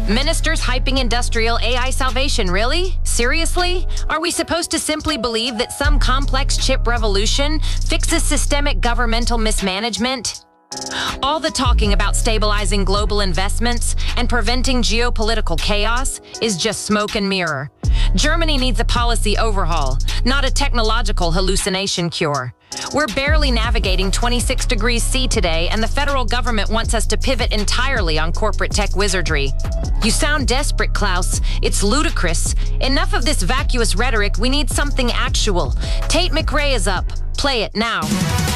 Ministers hyping industrial AI salvation, really? Seriously? Are we supposed to simply believe that some complex chip revolution fixes systemic governmental mismanagement? All the talking about stabilizing global investments and preventing geopolitical chaos is just smoke and mirror. Germany needs a policy overhaul, not a technological hallucination cure. We're barely navigating 26 degrees C today, and the federal government wants us to pivot entirely on corporate tech wizardry. You sound desperate, Klaus. It's ludicrous. Enough of this vacuous rhetoric. We need something actual. Tate McRae is up. Play it now.